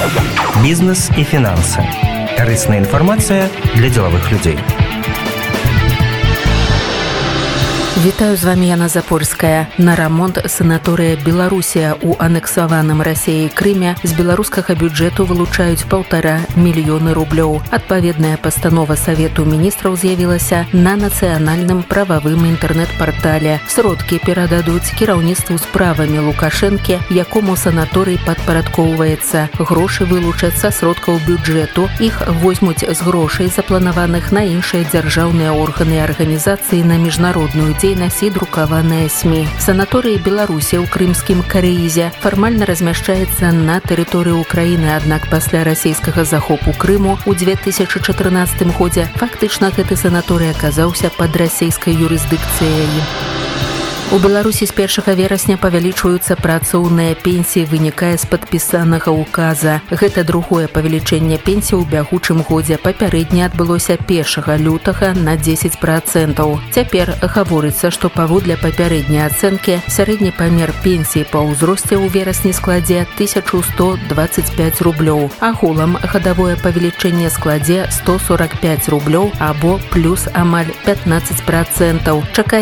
Бізнес і фінанси. Карысная інфармацыя для дзелавых людзей. Вітаю, з вами Яна Запольская. На рамонт санаторыя «Беларусія» у анексаваным Расіяй Крыме з беларускага бюджэту вылучаюць 1,5 мільёны рублёў. Адпаведная пастанова Савету міністраў з'явілася на нацыянальным прававым інтэрнэт-партале. Сродкі перададуць кіраўніцтву справамі Лукашэнкі, якому санаторый падпарадкоўваецца. Грошы вылучаць са сродкаў бюджэту. Іх возьмуць з грошай, запланаваных на іншыя дзяржаўныя органы і арганізацыі, на міжнародную дзейнасць і друкаваныя СМІ. Санаторый «Беларусія» ў крымскім Карыізе фармальна размяшчаецца на тэрыторыі Украіны, аднак пасля расійскага захопу Крыму ў 2014 годзе фактычна гэты санаторый аказаўся пад расійскай юрысдыкцыяй. У Беларусі з 1 верасня павялічваюцца працоўныя пенсіі, вынікае з падпісанага указа. Гэта другое павелічэнне пенсій у бягучым годзе. Папярэдне адбылося 1 лютага на 10%. Цяпер гаворыцца, што паводле папярэдняй ацэнкі сярэдні памер пенсіі па ўзросце ў верасні складзе 1125 рублёў. Агулам гадавое павелічэнне складзе 145 рублёў або плюс амаль 15%. Чакаецца